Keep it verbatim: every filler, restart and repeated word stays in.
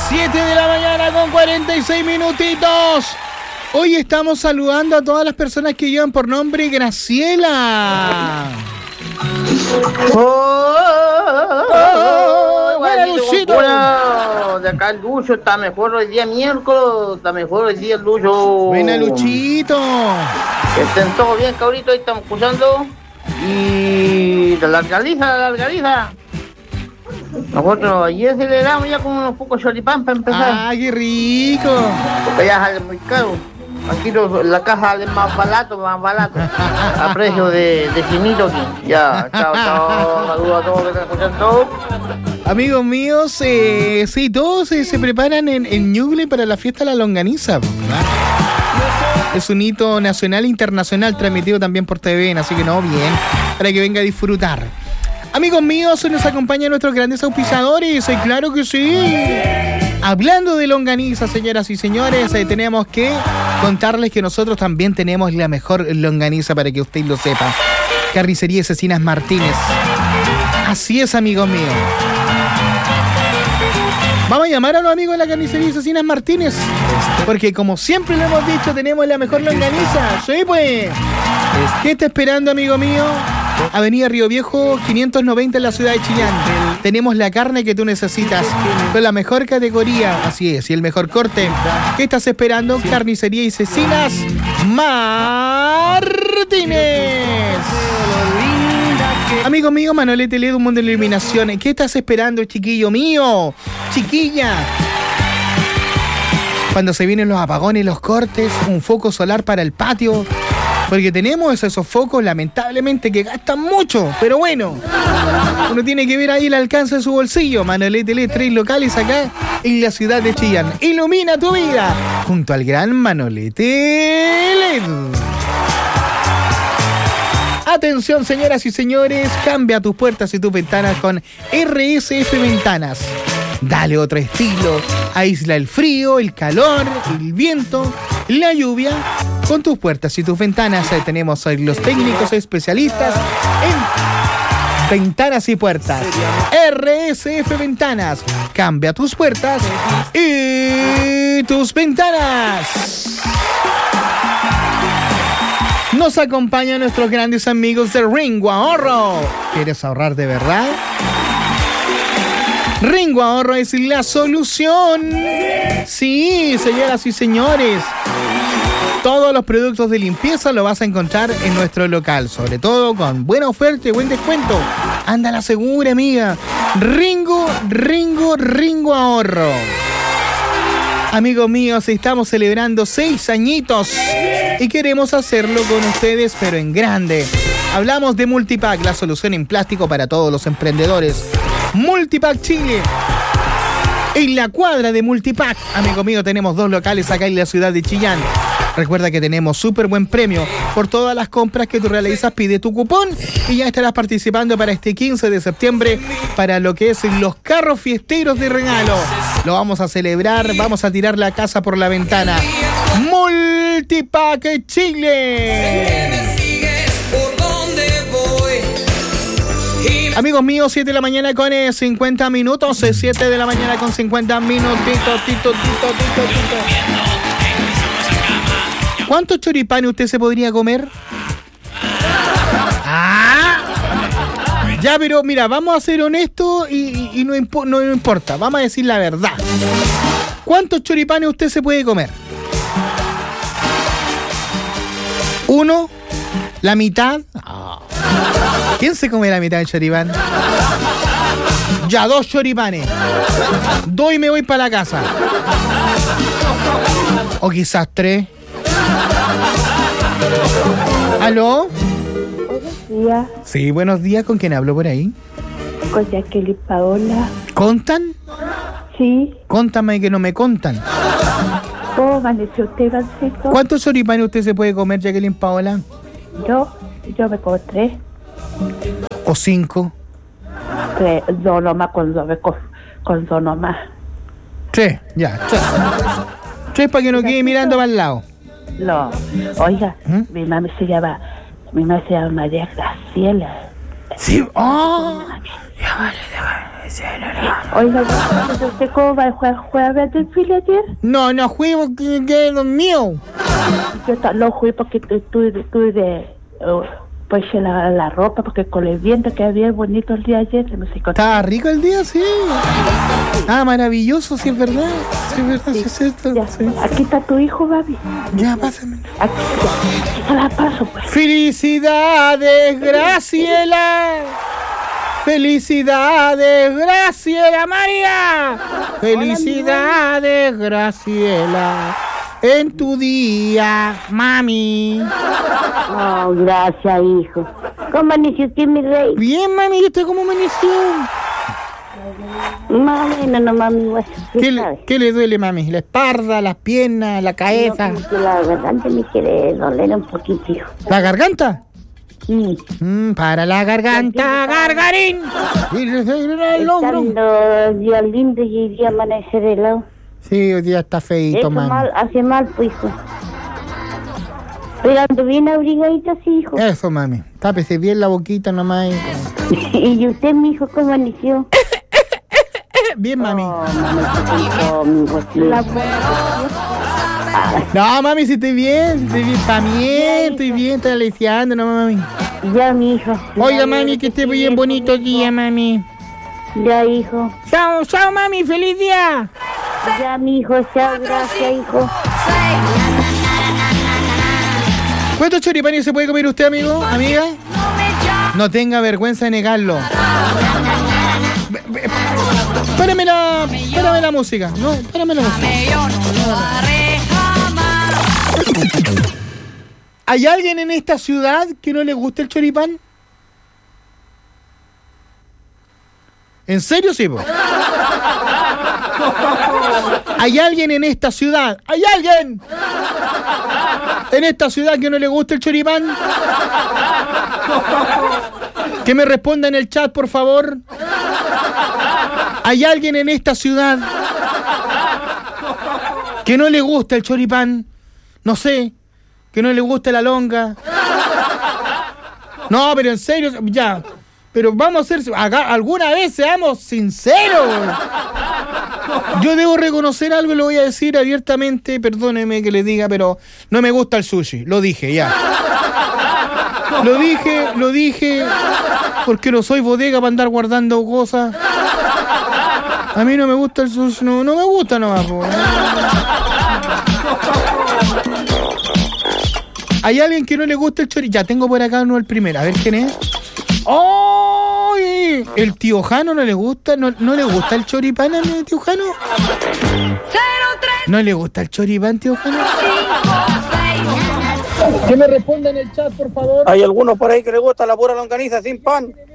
siete de la mañana con cuarenta y seis minutitos. Hoy estamos saludando a todas las personas que llevan por nombre Graciela. ¡Oh! ¡Oh! ¡Buena, Luchito! Bueno, de acá el Lucho está mejor hoy día miércoles, está mejor hoy día el Lucho. ¡Buena, Luchito! Estén todos bien, cabrito, ahí estamos escuchando. Y la largaliza, la largaliza. Nosotros ayer celebramos ya con unos pocos choripán para empezar. ¡Ay, qué rico! Porque ya sale muy caro. Aquí los, la caja sale más barato, más barato. A precio de, de finito aquí. Ya, chao, chao. Saludos a todos que están escuchando. Amigos míos, eh, sí, todos eh, se preparan en, en Ñuble para la fiesta de la longaniza. Es un hito nacional e internacional transmitido también por T V N, así que no, bien, para que venga a disfrutar. Amigos míos, hoy nos acompañan nuestros grandes auspiciadores, y claro que sí. Hablando de longaniza, señoras y señores, eh, tenemos que contarles que nosotros también tenemos la mejor longaniza para que usted lo sepa. Carnicería y Cecinas Martínez. Así es, amigos míos. Vamos a llamar a los amigos de la Carnicería y Cecinas Martínez, porque como siempre lo hemos dicho, tenemos la mejor longaniza. Sí, pues. ¿Qué está esperando, amigo mío? Avenida Río Viejo, quinientos noventa en la ciudad de Chillán. Tenemos la carne que tú necesitas, con la mejor categoría, así es, y el mejor corte. ¿Qué estás esperando? Carnicería y Cecinas Martínez. Amigo mío, Manolete L E D, un mundo de iluminación. ¿Qué estás esperando, chiquillo mío? Chiquilla. Cuando se vienen los apagones y los cortes, un foco solar para el patio. Porque tenemos esos focos, lamentablemente, que gastan mucho. Pero bueno, uno tiene que ver ahí el alcance de su bolsillo. Manolete L E D, tres locales acá en la ciudad de Chillán. Ilumina tu vida junto al gran Manolete L E D. Atención, señoras y señores, cambia tus puertas y tus ventanas con R S F Ventanas. Dale otro estilo, aísla el frío, el calor, el viento, la lluvia. Con tus puertas y tus ventanas eh, tenemos eh, los técnicos especialistas en ventanas y puertas. R S F Ventanas, cambia tus puertas y tus ventanas. Nos acompañan nuestros grandes amigos de Ringo Ahorro. ¿Quieres ahorrar de verdad? Ringo Ahorro es la solución. Sí, señoras y señores. Todos los productos de limpieza lo vas a encontrar en nuestro local, sobre todo con buena oferta y buen descuento. Anda a la segura, amiga. Ringo, Ringo, Ringo Ahorro. Amigos míos, estamos celebrando seis añitos y queremos hacerlo con ustedes, pero en grande. Hablamos de Multipack, la solución en plástico para todos los emprendedores. Multipack Chile. En la cuadra de Multipack, amigo mío, tenemos dos locales acá en la ciudad de Chillán. Recuerda que tenemos súper buen premio por todas las compras que tú realizas. Pide tu cupón y ya estarás participando para este quince de septiembre para lo que es los carros fiesteros de regalo. Lo vamos a celebrar, vamos a tirar la casa por la ventana. Multipack Chile. Amigos míos, siete de la mañana con cincuenta minutos. siete de la mañana con cincuenta minutitos. Tito, tito, tito, tito. ¿Cuántos choripanes usted se podría comer? ¡Ah! Ya, pero mira, vamos a ser honestos y, y, y no, impo- no importa. Vamos a decir la verdad. ¿Cuántos choripanes usted se puede comer? ¿Uno? ¿La mitad? Oh. ¿Quién se come la mitad del choripán? Ya, dos choripanes. Dos y me voy para la casa. O quizás tres. ¿Aló? Buenos días. Sí, buenos días. ¿Con quién hablo por ahí? Con Jacqueline Paola. ¿Contan? Sí. Contame que no me contan. ¿Cómo amaneció usted, Vancito? ¿Cuántos choripanes usted se puede comer, Jacqueline Paola? Yo, yo me como tres. ¿O cinco? Tres, dos nomás con dos, con, con dos nomás. Tres, ya, tres. Tres para que no quede mirando para el lado. No, oiga, ¿Mm? mi mamá se llama, mi mamá se llama María Graciela. Sí, oh. Oiga, ¿usted cómo va a jugar? ¿Juega a ver desfile ayer? No, no juego que que es mío. Yo ta- no jugué porque tú, tú, tú de... Uh, pues la, la ropa, porque con el viento queda bien bonito el día ayer. No sé, con... Estaba rico el día, sí. Ah, maravilloso, sí es verdad. Sí es verdad, sí, sí es cierto. Ya, Sí. aquí está tu hijo, Babi. Ya, pásame. Aquí, ya. Se la paso, pues. Felicidades, Graciela. Felicidades, Graciela María. Felicidades, Graciela. En tu día, mami. Oh, gracias, hijo. ¿Cómo amaneció usted, mi rey? Bien, mami, ¿y usted cómo amaneció? Más o menos, no, mami, igual. ¿Qué le, ¿Qué le duele, mami? ¿La espalda, las piernas, la cabeza? No, como que la garganta me quiere doler un poquito, hijo. ¿La garganta? Sí. Mm, para la garganta, gargarín. Y le duele el hombro. Estando día lindo y hoy día amanecer helado. Sí, hoy día está feíto, Eso mami. mal, hace mal, pues, hijo. Pero ando bien abrigadita, sí, hijo. Eso, mami. Tápese bien la boquita nomás. ¿Y usted, mi hijo, cómo amaneció? Bien, mami. Oh, mami, oh, mi boquilla. No, mami, si estoy bien, si estoy bien. También estoy bien, estoy aliciando, no, mami. Ya, mi hijo. Oiga, Ya, mami, ya, que esté sí, bien bonito día, mami. Ya, hijo. Chao, chao, mami, feliz día. Ya, mi hijo, chao, gracias, hijo. ¿Cuántos choripanes se puede comer usted, amigo, amiga? No tenga vergüenza de negarlo. Párame la, párame la música. No, párame la música. ¿Hay alguien en esta ciudad que no le guste el choripán? ¿En serio, sí, po? ¿Hay alguien en esta ciudad? ¿Hay alguien en esta ciudad que no le guste el choripán? Que me responda en el chat, por favor. ¿Hay alguien en esta ciudad que no le gusta el choripán? No sé, que no le gusta la longa. No, pero en serio, ya. Pero vamos a ser, acá, alguna vez seamos sinceros. Yo debo reconocer algo y lo voy a decir abiertamente, perdóneme que le diga, pero no me gusta el sushi, lo dije, ya. Lo dije, lo dije, porque no soy bodega para andar guardando cosas. A mí no me gusta el sushi, no, no me gusta nomás, po. ¿Hay alguien que no le gusta el choripán? Ya tengo por acá uno el primero, a ver quién es. ¡Oh! ¿El tío Jano no le gusta? ¿No, no le gusta el choripán al tío Jano? ¿No le gusta el choripán, tío Jano? Que me responda en el chat, por favor. Hay algunos por ahí que les gusta la pura longaniza sin pan.